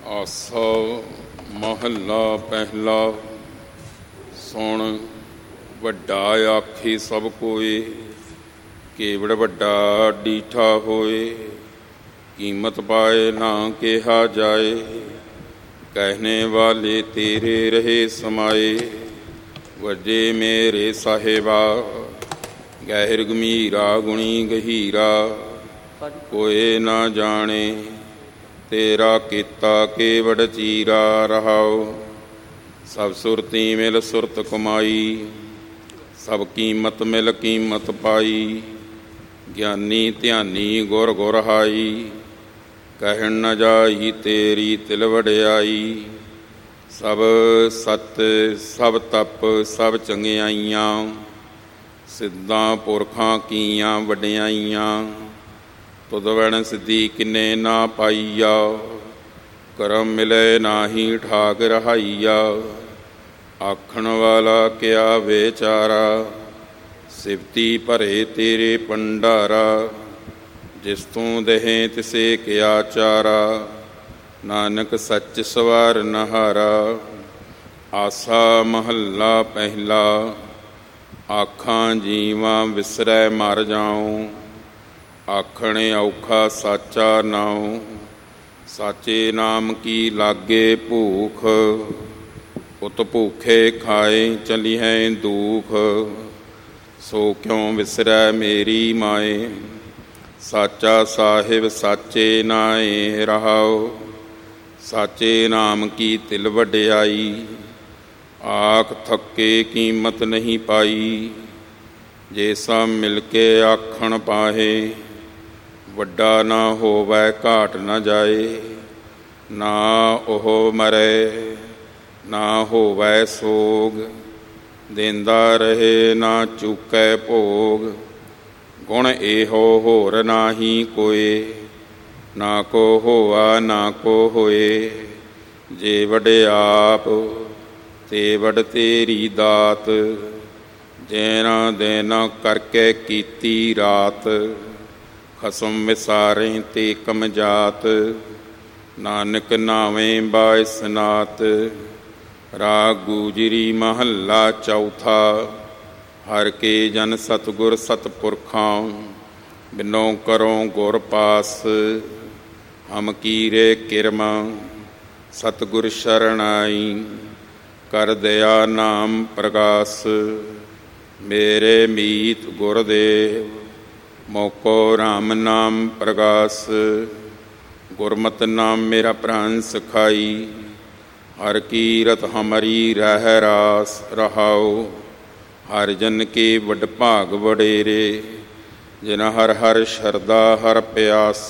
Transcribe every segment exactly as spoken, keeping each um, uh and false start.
ਆਸਾ ਮਹੱਲਾ ਪਹਿਲਾ। ਸੁਣ ਵੱਡਾ ਆਖੇ ਸਭ ਕੋਏ, ਕੇਵੜ ਵੱਡਾ ਡੀਠਾ ਹੋਏ। ਕੀਮਤ ਪਾਏ ਨਾ ਕਿਹਾ ਜਾਏ, ਕਹਿਣੇ ਵਾਲੇ ਤੇਰੇ ਰਹੇ ਸਮਾਏ। ਵੱਜੇ ਮੇਰੇ ਸਾਹਿਬਾ, ਗਹਿਰ ਗੰਭੀਰਾ ਗੁਣੀ ਗਹੀਰਾ। ਕੋਏ ਨਾ ਜਾਣੇ ਤੇਰਾ ਕੀਤਾ ਕੇਵੜ ਚੀਰਾ ਰਹਾਉ। ਸਭ ਸੁਰਤੀ ਮਿਲ ਸੁਰਤ ਕਮਾਈ, ਸਭ ਕੀਮਤ ਮਿਲ ਕੀਮਤ ਪਾਈ। ਗਿਆਨੀ ਧਿਆਨੀ ਗੁਰ ਗੁਰ ਹਾਈ, ਕਹਿਣ ਨ ਜਾਈ ਤੇਰੀ ਤਿਲ ਵਡਿਆਈ। ਸਭ ਸਤ ਸਭ ਤਪ ਸਭ ਚੰਗਿਆਈਆਂ, ਸਿੱਧਾਂ ਪੁਰਖਾਂ ਕੀਆਂ ਵਡਿਆਈਆਂ। ਤੁਧ ਵਣ ਸਿੱਧੀ ਕਿੰਨੇ ਨਾ ਪਾਈਆ, ਕਰਮ ਮਿਲੇ ਨਾਹੀ ਠਾਕ ਰਹਾਈਆ। ਆਖਣ ਵਾਲਾ ਕਿਆ ਵਿਚਾਰਾ, ਸਿਫਤੀ ਭਰੇ ਤੇਰੇ ਭੰਡਾਰਾ। ਜਿਸ ਤੂੰ ਦੇਹੇ ਤਿਸੇ ਕਿਆ ਚਾਰਾ, ਨਾਨਕ ਸੱਚ ਸਵਾਰ ਨਹਾਰਾ। ਆਸਾ ਮਹੱਲਾ ਪਹਿਲਾ। ਆਖਾਂ ਜੀਵਾਂ ਵਿਸਰੈ ਮਰ ਜਾਉ, ਆਖਣ ਔਖਾ ਸਾਚਾ ਨਾਉ। ਸਾਚੇ ਨਾਮ ਕੀ ਲਾਗੇ ਭੂਖ, ਉਤ ਭੂਖੇ ਖਾਏ ਚਲੀਹੈ ਦੂਖ। ਸੋ ਕਿਉ ਵਿਸਰੈ ਮੇਰੀ ਮਾਏ, ਸਾਚਾ ਸਾਹਿਬ ਸਾਚੇ ਨਾਏ ਰਹਾਉ। ਸਾਚੇ ਨਾਮ ਕੀ ਤਿਲ ਵਡਿਆਈ, ਆਖ ਥੱਕੇ ਕੀਮਤ ਨਹੀਂ ਪਾਈ। ਜੇ ਸਭ ਮਿਲ ਕੇ ਆਖਣ ਪਾਹੇ, ਵੱਡਾ ਨਾ ਹੋਵੈ ਘਾਟ ਨਾ ਜਾਏ। ਨਾ ਉਹ ਮਰੇ ਨਾ ਹੋਵੈ ਸੋਗ, ਦੇਂਦਾ ਰਹੇ ਨਾ ਚੁਕੈ ਭੋਗ। ਗੁਣ ਇਹੋ ਹੋਰ ਨਾਹੀ ਕੋਏ, ਨਾ ਕੋ ਹੋਆ ਨਾ ਕੋ ਹੋਏ। ਜੇ ਵਡਿਆਪ ਤੇ ਵਡ ਤੇਰੀ ਦਾਤ, ਜੈਨਾ ਦੇਨਾ ਕਰਕੇ ਕੀਤੀ ਰਾਤ। ਖਸਮ ਵਿਸਾਰੇ ਤੇ ਕਮਜਾਤ, ਨਾਨਕ ਨਾਵੇਂ ਬਾਇਸਨਾਤ। ਰਾਗ ਗੂਜਰੀ ਮਹੱਲਾ ਚੌਥਾ। ਹਰ ਕੇ ਜਨ ਸਤਿਗੁਰ ਸਤਿਪੁਰਖਾਂ, ਬਿਨੋ ਕਰੋ ਗੁਰ ਪਾਸ। ਹਮ ਕੀਰੇ ਕਿਰਮਾ ਸਤਿਗੁਰ ਸ਼ਰਣਾਈ, ਕਰ ਦਇਆ ਨਾਮ ਪ੍ਰਗਾਸ। ਮੇਰੇ ਮੀਤ ਗੁਰਦੇਵ, ਮੋਕੋ ਰਾਮ ਨਾਮ ਪ੍ਰਗਾਸ। ਗੁਰਮਤਿ ਨਾਮ ਮੇਰਾ ਪ੍ਰਾਨ ਸਖਾਈ, ਹਰ ਕੀਰਤ ਹਮਰੀ ਰਹਿ ਰਾਸ ਰਹਾਉ। ਹਰ ਜਨ ਕੇ ਵਡ ਭਾਗ ਵਡੇਰੇ, ਜਿਨ ਹਰ ਹਰ ਸ਼ਰਧਾ ਹਰ ਪਿਆਸ।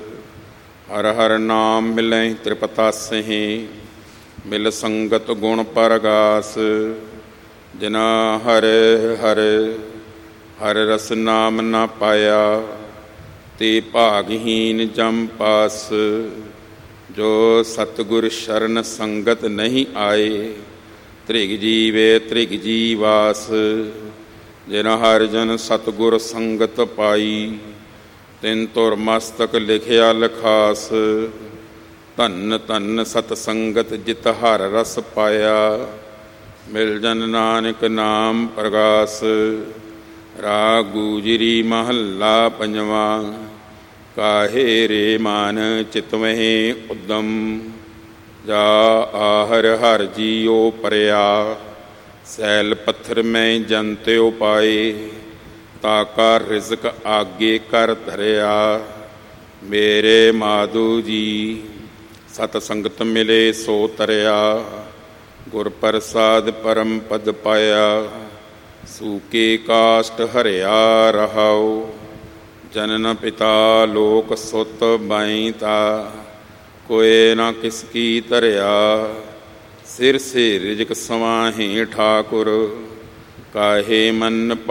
ਹਰ ਹਰ ਨਾਮ ਮਿਲੈ ਤ੍ਰਿਪਤਾਸਹਿ, ਮਿਲ ਸੰਗਤ ਗੁਣ ਪਰਗਾਸ। ਜਿਨਾ ਹਰ ਹਰ ਹਰ ਰਸ ਨਾਮ ਨਾ ਪਾਇਆ, ਤੇ ਭਾਗਹੀਨ ਜਮ ਪਾਸ। ਜੋ ਸਤਿਗੁਰ ਸ਼ਰਨ ਸੰਗਤ ਨਹੀਂ ਆਏ, ਤ੍ਰਿਗ ਜੀਵੇ ਤ੍ਰਿਗ ਜੀਵਾਸ। ਜਿਨ ਹਰ ਜਨ ਸਤਿਗੁਰ ਸੰਗਤ ਪਾਈ, ਤਿਨ ਤੁਰ ਮਸਤਕ ਲਿਖਿਆ ਲਖਾਸ। ਧੰਨ ਧੰਨ ਸਤ ਸੰਗਤ ਜਿਤ ਹਰ ਰਸ ਪਾਇਆ, ਮਿਲ ਜਨ ਨਾਨਕ ਨਾਮ ਪ੍ਰਗਾਸ। ਰਾਗ ਗੂਜਰੀ ਮਹੱਲਾ ਪੰਜਵਾਂ। ਕਾਹੇ ਰੇ ਮਨ ਚਿਤਵਹਿ ਉਦਮ, ਜਾ ਆਹਰ ਹਰ ਜੀਉ ਪਰਿਆ। ਸੈਲ ਪੱਥਰ ਮੈਂ ਜੰਤਿਉ ਪਾਏ, ਤਾਕਾ ਰਿਜ਼ਕ ਆਗੇ ਕਰ ਧਰਿਆ। ਮੇਰੇ ਮਾਧੂ ਜੀ ਸਤ ਸੰਗਤ ਮਿਲੇ ਸੋ ਤਰਿਆ, ਗੁਰ ਪ੍ਰਸਾਦ ਪਰਮ ਪਦ ਪਾਇਆ। ਸੂਕੇ ਕਾਸ਼ਟ ਹਰਿਆ ਰਹਾਉ, ਜਨਨ ਪਿਤਾ ਲੋਕ ਸੁਤ ਬਾਈਤਾ। ਕੋਏ ਨਾ ਕਿਸ ਕੀ ਧਰਿਆ, ਸਿਰ ਸੇ ਰਿਜਕ ਸਵਾਹੇ ਠਾਕੁਰ। ਕਾਹੇ ਮਨ